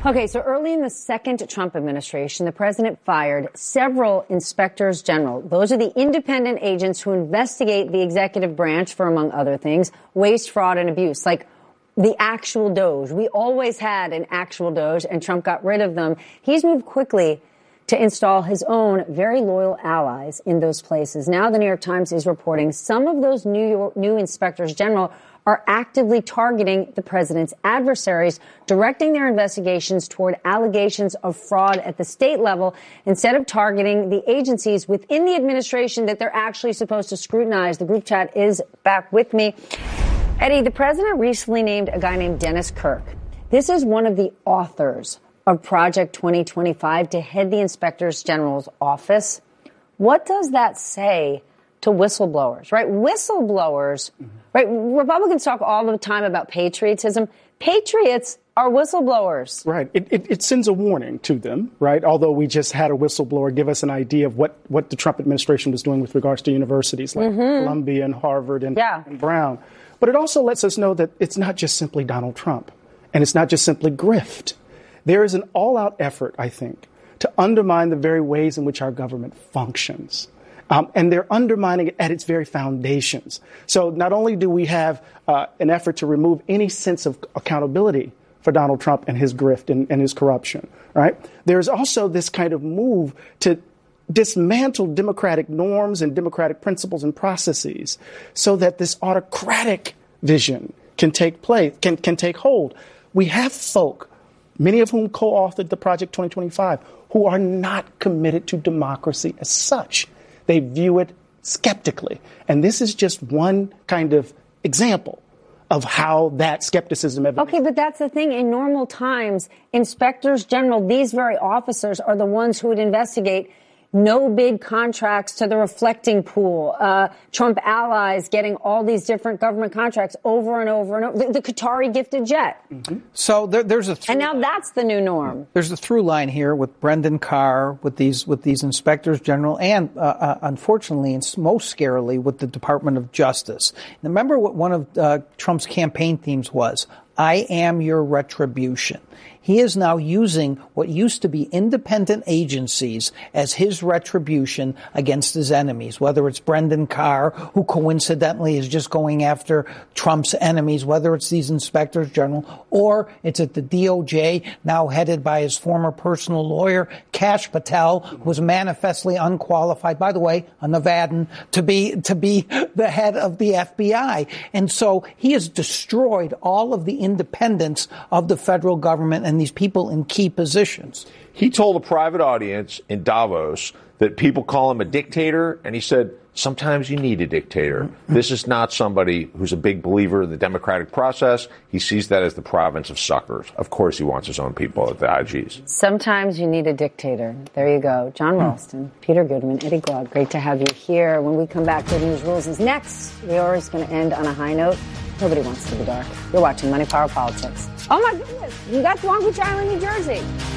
Okay, so early in the second Trump administration, the president fired several inspectors general. Those are the independent agents who investigate the executive branch for, among other things, waste, fraud, and abuse, like the actual DOJ. We always had an actual DOJ, and Trump got rid of them. He's moved quickly to install his own very loyal allies in those places. Now the New York Times is reporting some of those new inspectors general are actively targeting the president's adversaries, directing their investigations toward allegations of fraud at the state level instead of targeting the agencies within the administration that they're actually supposed to scrutinize. The group chat is back with me. Eddie, the president recently named a guy named Dennis Kirk. This is one of the authors of Project 2025 to head the Inspector General's office. What does that say to whistleblowers, right? Whistleblowers, right? Republicans talk all the time about patriotism. Patriots are whistleblowers. Right. It sends a warning to them, right? Although we just had a whistleblower give us an idea of what the Trump administration was doing with regards to universities like Columbia and Harvard and Brown. But it also lets us know that it's not just simply Donald Trump, and it's not just simply grift. There is an all-out effort, I think, to undermine the very ways in which our government functions. And they're undermining it at its very foundations. So not only do we have an effort to remove any sense of accountability for Donald Trump and his grift and his corruption, right? There's also this kind of move to dismantle democratic norms and democratic principles and processes so that this autocratic vision can take place, can take hold. We have folk, many of whom co-authored the Project 2025, who are not committed to democracy as such. They view it skeptically. And this is just one kind of example of how that skepticism ever. Okay, but that's the thing. In normal times, inspectors general, these very officers are the ones who would investigate no bid contracts to the reflecting pool, Trump allies getting all these different government contracts over and over and over, the Qatari gifted jet. So there's a and now that's the new norm. There's a through line here with Brendan Carr, with these inspectors general, and unfortunately, and most scarily, with the Department of Justice. And remember what one of Trump's campaign themes was? I am your retribution. He is now using what used to be independent agencies as his retribution against his enemies, whether it's Brendan Carr, who coincidentally is just going after Trump's enemies, whether it's these inspectors general, or it's at the DOJ, now headed by his former personal lawyer, Kash Patel, who was manifestly unqualified, by the way, a Nevadan, to be the head of the FBI. And so he has destroyed all of the independence of the federal government and these people in key positions. He told a private audience in Davos that people call him a dictator, and he said, sometimes you need a dictator. This is not somebody who's a big believer in the democratic process. He sees that as the province of suckers. Of course he wants his own people at the IGs. Sometimes you need a dictator. There you go. John Ralston, Peter Goodman, Eddie Glaude, great to have you here. When we come back, Good News Rules is next. We are always going to end on a high note. Nobody wants to be dark. You're watching Money, Power, Politics. Oh, my goodness. You got Long Beach Island, New Jersey.